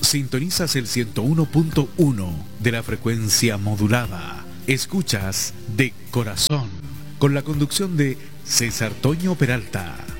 Sintonizas el 101.1 de la frecuencia modulada. Escuchas De Corazón, con la conducción de César Toño Peralta.